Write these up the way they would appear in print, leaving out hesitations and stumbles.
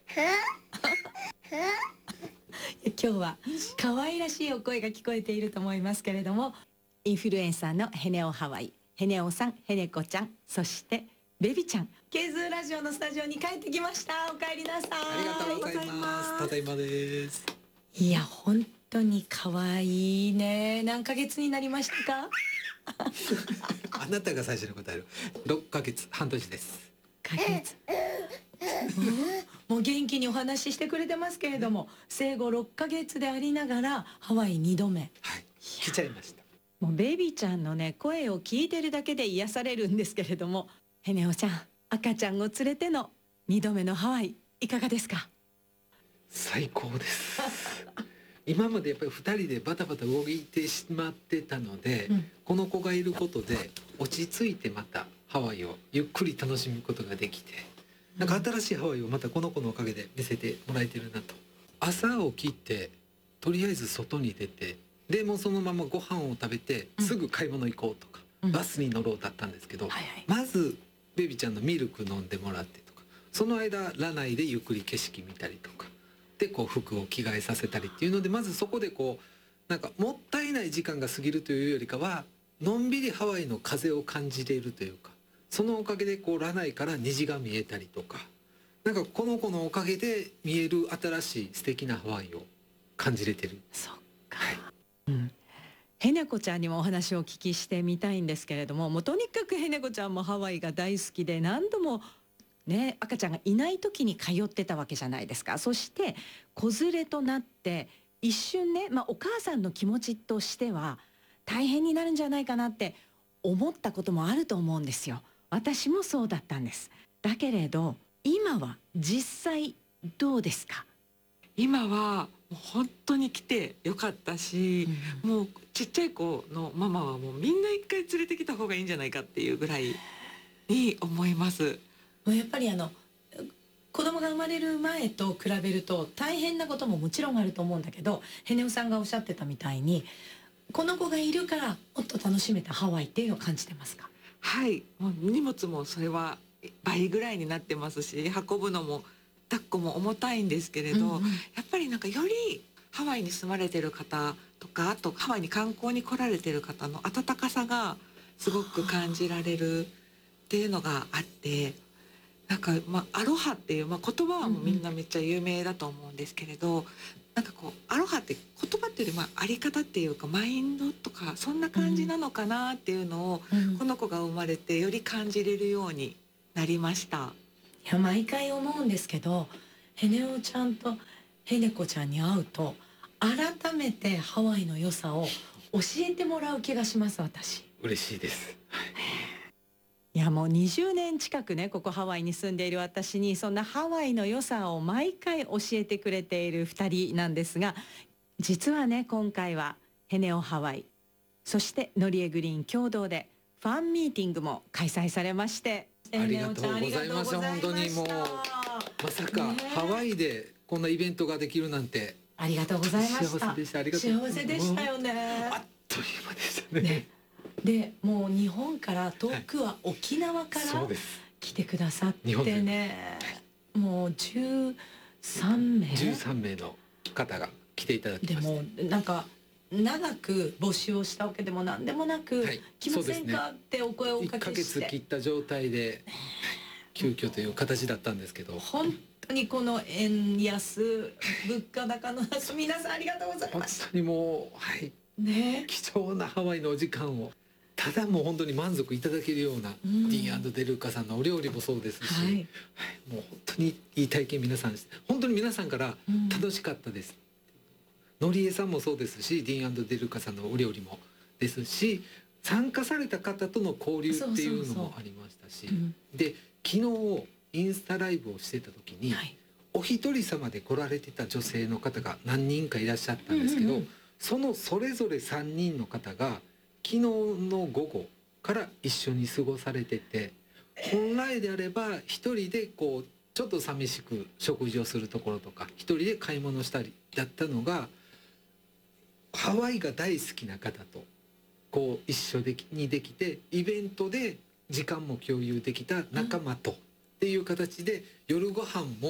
今日は可愛らしいお声が聞こえていると思いますけれども、インフルエンサーのヘネオハワイ、ヘネオさん、ヘネコちゃん、そしてベビちゃん、ケーズーラジオのスタジオに帰ってきました。お帰りなさい。 ありがとうございます。ただいまです。 いや、本当に可愛いね。何ヶ月になりましたか？ あなたが最初に答える。6ヶ月、半年です。 ヶ月。もう元気にお話ししてくれてますけれども、生後6ヶ月でありながらハワイ2度目。 はい、来ちゃいました。 もうベビーちゃんのね、声を聞いてるだけで癒されるんですけれども、ヘネオちゃん、赤ちゃんを連れての2度目のハワイ、いかがですか？ 最高です。今までやっぱり2人でバタバタ動いてしまってたので、この子がいることで落ち着いてまたハワイをゆっくり楽しむことができて、なんか新しいハワイをまたこの子のおかげで見せてもらえてるなと。朝起きてとりあえず外に出て、でもうそのままご飯を食べてすぐ買い物行こうとか、バスに乗ろうだったんですけど、まずベビちゃんのミルク飲んでもらってとか、その間ラナイでゆっくり景色見たりとかで、こう服を着替えさせたりっていうので、まずそこでこうなんかもったいない時間が過ぎるというよりかは、のんびりハワイの風を感じれるというか、そのおかげでこうラナイから虹が見えたりとか、なんかこの子のおかげで見える新しい素敵なハワイを感じれてる。 そっか、ヘネコちゃんにもお話をお聞きしてみたいんですけれども、もうとにかくヘネコちゃんもハワイが大好きで、何度もね、赤ちゃんがいない時に通ってたわけじゃないですか。そして子連れとなって一瞬ね、お母さんの気持ちとしては大変になるんじゃないかなって思ったこともあると思うんですよ。私もそうだったんです。だけれど今は実際どうですか？ 今はもう本当に来てよかったし、もうちっちゃい子のママはもうみんな一回連れてきた方がいいんじゃないかっていうぐらいに思います。 やっぱり子供が生まれる前と比べると大変なことももちろんあると思うんだけど、ヘネオさんがおっしゃってたみたいに、この子がいるからもっと楽しめたハワイっていうのを感じてますか？ はい、もう荷物もそれは倍ぐらいになってますし、運ぶのも抱っこも重たいんですけれど、やっぱりなんかよりハワイに住まれてる方とか、あとハワイに観光に来られてる方の温かさがすごく感じられるっていうのがあって、なんかアロハっていう、言葉はもうみんなめっちゃ有名だと思うんですけれど、なんかこうアロハって言葉っていうよりあり方っていうかマインドとかそんな感じなのかなっていうのを、この子が生まれてより感じれるようになりました。 いや、毎回思うんですけど、ヘネオちゃんとヘネコちゃんに会うと改めてハワイの良さを教えてもらう気がします。私嬉しいです。 いや、もう20年近くね、ここハワイに住んでいる私にそんなハワイの良さを毎回教えてくれている2人なんですが、実はね、今回はヘネオハワイ、そしてノリエグリーン共同でファンミーティングも開催されまして、 ありがとうございます。本当にもうまさかハワイでこんなイベントができるなんて、 ありがとうございました。 幸せでした。ありがとうございます。 幸せでしたよね。 あっという間でしたね。 でもう日本から遠くは沖縄から来てくださってね、もう13名の方が来ていただきました。 でもなんか長く募集をしたわけでも何でもなく、来ませんかってお声をおかけして、 1ヶ月切った状態で急遽という形だったんですけど、 本当にこの円安物価高の中、皆さんありがとうございました。 本当にもう貴重なハワイのお時間をただもう本当に満足いただけるような、ディーン&デルカさんのお料理もそうですし、もう本当にいい体験皆さんして、本当に皆さんから楽しかったです、のりえさんもそうですし、ディーン&デルカさんのお料理もですし、参加された方との交流っていうのもありましたし、で昨日インスタライブをしてた時に、お一人様で来られてた女性の方が何人かいらっしゃったんですけど、それぞれ3人の方が昨日の午後から一緒に過ごされてて、本来であれば一人でこうちょっと寂しく食事をするところとか一人で買い物したりだったのが、ハワイが大好きな方とこう一緒にできて、イベントで時間も共有できた仲間とっていう形で、夜ご飯も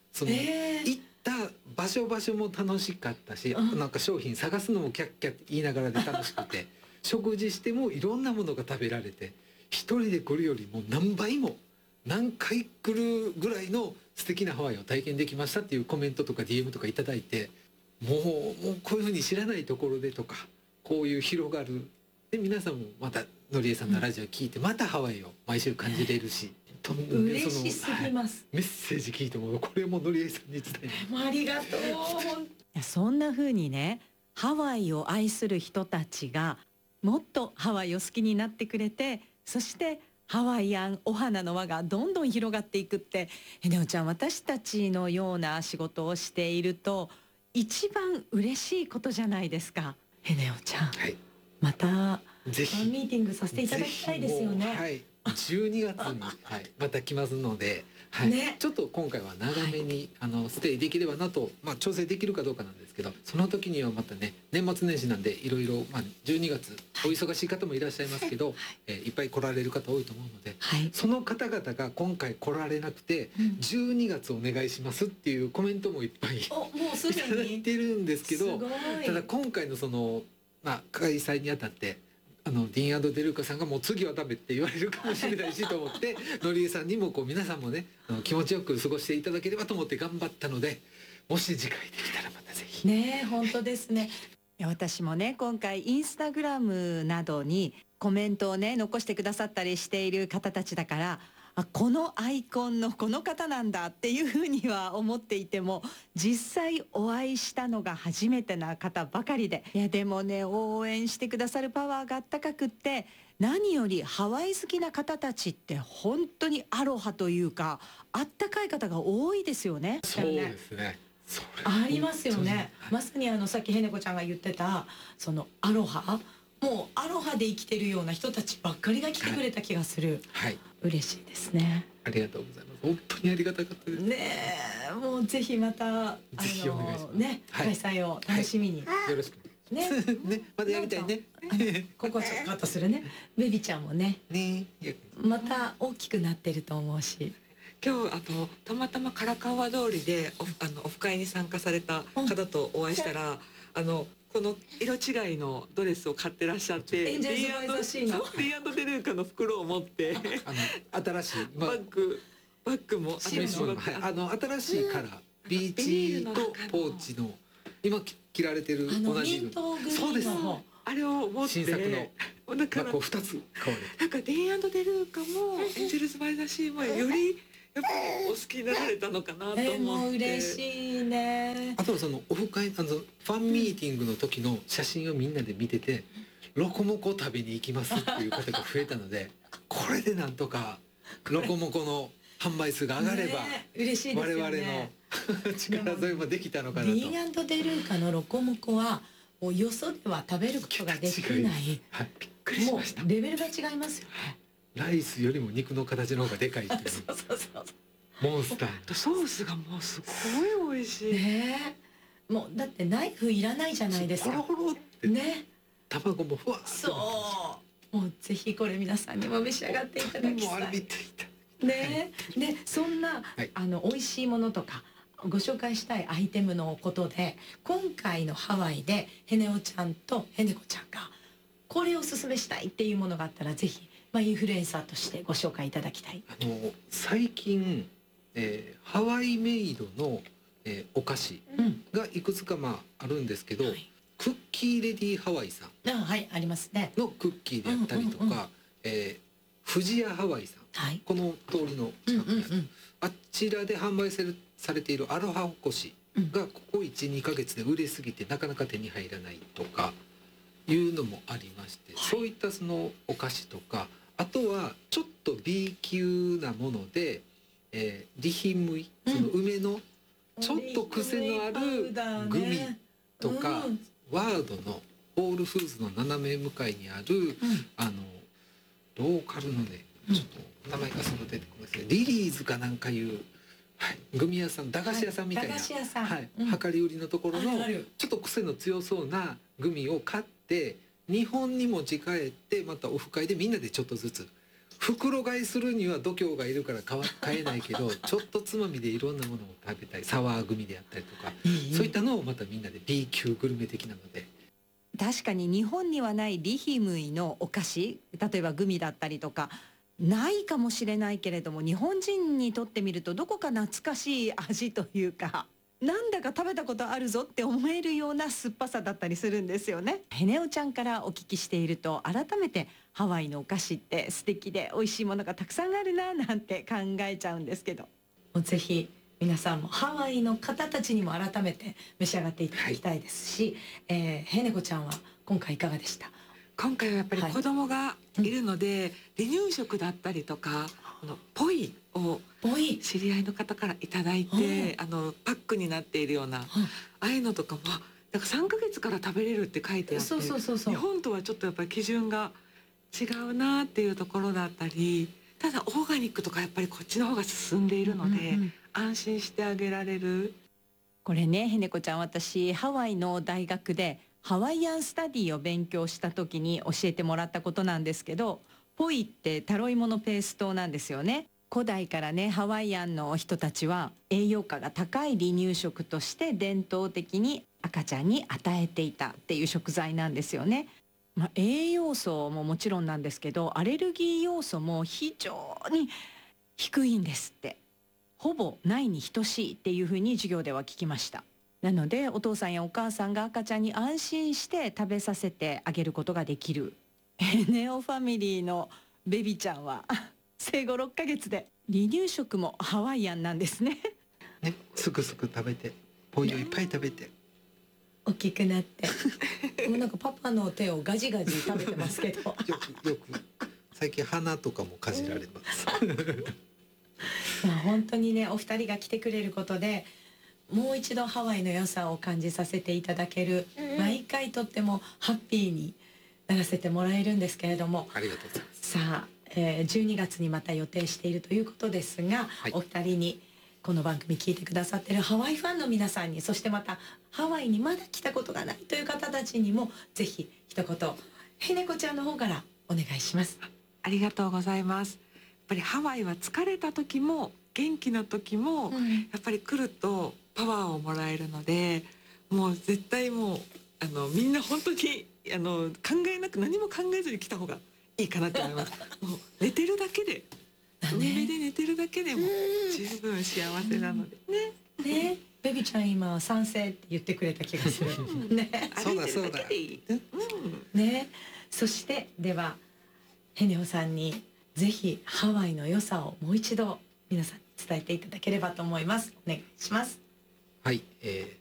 その、行った場所も楽しかったし、なんか商品探すのもキャッキャッ言いながらで楽しくて食事してもいろんなものが食べられて、一人で来るよりも何倍も何回来るぐらいの素敵なハワイを体験できましたっていうコメントとか DM とかいただいて、もうこういうふうに知らないところでとか、こういう広がるで、皆さんもまたのりえさんのラジオ聞いてまたハワイを毎週感じれるし、 嬉しすぎます、 メッセージ聞いてもこれものりえさんに伝えありがとう。そんな風にね、ハワイを愛する人たちがもっとハワイを好きになってくれて、そしてハワイアンお花の輪がどんどん広がっていくって、ヘネオちゃん、私たちのような仕事をしていると一番嬉しいことじゃないですか。ヘネオちゃん、 はい、 またぜひファンミーティングさせていただきたいですよね。 はい、12月に、また来ますので、ね、ちょっと今回は長めに、ステイできればなと、調整できるかどうかなんですけど、その時にはまたね、年末年始なんでいろいろ、12月お忙しい方もいらっしゃいますけど、いっぱい来られる方多いと思うので、その方々が今回来られなくて、12月お願いしますっていうコメントもいっぱいいもうすでにただいてるんですけど、 すごい。 ただ今回のその、開催にあたってディーン&デルーカさんがもう次はダメって言われるかもしれないしと思ってのりえさんにもこう皆さんもね気持ちよく過ごしていただければと思って頑張ったので、もし次回できたらまたぜひね。本当ですね。いや、私もね、今回インスタグラムなどにコメントをね残してくださったりしている方たちだから、このアイコンのこの方なんだっていうふうには思っていても、実際お会いしたのが初めてな方ばかりで、いやでもね、応援してくださるパワーがあったかくって、何よりハワイ好きな方たちって本当にアロハというかあったかい方が多いですよね。 そうですね。 ありますよね。まさにさっきヘネコちゃんが言ってたそのアロハ、もうアロハで生きてるような人たちばっかりが来てくれた気がする。 はい、 嬉しいですね。 ありがとうございます。本当にありがたかったですね。もうぜひまたぜひお願いしますね、開催を楽しみに、 よろしくねね、またやりたいね。 ここちょっとカットするね。ベビちゃんもね、また大きくなってると思うし。 今日たまたま唐川通りでオフ会に参加された方とお会いしたら、この色違いのドレスを買ってらっしゃって、 エンジェルスバイザシーのディーン&デルーカの袋を持って新しい、 バッグも新しいカラー、ビーチとポーチの今着られてる同じ色、 そうです。 あれを持って新作のだから 2つ買われて、 なんかディーン&デルーカもエンジェルスバイザシーもよりやっぱりお好きになられたのかなと思って、 もう嬉しいね。 あとはそのオフ会ファンミーティングの時の写真をみんなで見てて、ロコモコ食べに行きますっていう方が増えたのでこれでなんとかロコモコの販売数が上がれば、 嬉しいですよね。 我々の力添えもできたのかなと。 ディーン&デルーカのロコモコはもうよそでは食べることができない、 びっくりしました。 もうレベルが違いますよね。 ライスよりも肉の形の方がでかいっていうモンスター。 ソースがもうすごい美味しいね。もうだってナイフいらないじゃないですか。 ホロホロってね。 卵もふわっと。 そう。もうぜひこれ皆さんにも召し上がっていただきたい。ね。でそんな、美味しいものとかご紹介したいアイテムのことで、今回のハワイでヘネオちゃんとヘネコちゃんがこれをおすすめしたいっていうものがあったら、ぜひインフルエンサーとしてご紹介いただきたい。 最近、ハワイメイドの、お菓子がいくつかあるんですけど、クッキーレディーハワイさんありますねのクッキーであったりとか、富士屋ハワイさん、この通りの近くにある、あちらで販売されているアロハおこしがここ 1,2 ヶ月で売れすぎてなかなか手に入らないとかいうのもありまして、そういったそのお菓子とか、あとはちょっと B 級なもので、リヒムイ、その梅のちょっと癖のあるグミとか、ワードのホールフーズの斜め向かいにある、ローカルのね、ちょっと名前がその出てこないですけど、リリーズかなんかいう、グミ屋さん、駄菓子屋さんみたいな、量り売りのところのちょっと癖の強そうなグミを買って日本に持ち帰って、またオフ会でみんなでちょっとずつ袋買いするには度胸がいるから買えないけどちょっとつまみでいろんなものを食べたい、サワーグミであったりとか、そういったのをまたみんなで B 級グルメ的なので。 確かに日本にはないリヒムイのお菓子、例えばグミだったりとかないかもしれないけれども、日本人にとってみるとどこか懐かしい味というか、なんだか食べたことあるぞって思えるような酸っぱさだったりするんですよね。ヘネオちゃんからお聞きしていると、改めてハワイのお菓子って素敵で美味しいものがたくさんあるななんて考えちゃうんですけど、もうぜひ皆さんもハワイの方たちにも改めて召し上がっていただきたいですし、ヘネコちゃんは今回いかがでした？ 今回はやっぱり子供がいるので、離乳食だったりとかポイを知り合いの方からいただいて、パックになっているような、ああいうのとかもなんか3ヶ月から食べれるって書いてあって、日本とはちょっとやっぱり基準が違うなっていうところだったり、ただオーガニックとかやっぱりこっちの方が進んでいるので、安心してあげられる。 これね、ヘネコちゃん、私ハワイの大学でハワイアンスタディを勉強した時に教えてもらったことなんですけど、ポイってタロイモのペーストなんですよね。古代からね、ハワイアンの人たちは栄養価が高い離乳食として伝統的に赤ちゃんに与えていたっていう食材なんですよね。栄養素ももちろんなんですけど、アレルギー要素も非常に低いんですって。ほぼないに等しいっていうふうに授業では聞きました。なのでお父さんやお母さんが赤ちゃんに安心して食べさせてあげることができる。ネオファミリーのベビちゃんは生後6ヶ月で離乳食もハワイアンなんですね。 ね、すくすく食べて、ポイをいっぱい食べて大きくなってもうなんかパパの手をガジガジ食べてますけどよく最近鼻とかもかじられます本当にね、お二人が来てくれることでもう一度ハワイの良さを感じさせていただける、毎回とってもハッピーにならせてもらえるんですけれども、 ありがとうございます。 さあ、12月にまた予定しているということですが、お二人にこの番組聞いてくださってるハワイファンの皆さんに、そしてまたハワイにまだ来たことがないという方たちにもぜひ一言ヘネコちゃんの方からお願いします。 ありがとうございます。やっぱりハワイは疲れた時も元気な時も、やっぱり来るとパワーをもらえるので、もう絶対もうみんな本当に考えなく、何も考えずに来た方がいいかなと思います。もう寝てるだけで、海辺で寝てるだけでも十分幸せなのでね。 ベビちゃん今賛成って言ってくれた気がする。ね。 そうだそうだ。 ね。そしてではヘネオさんにぜひハワイの良さをもう一度皆さんに伝えていただければと思います。お願いします。 はい、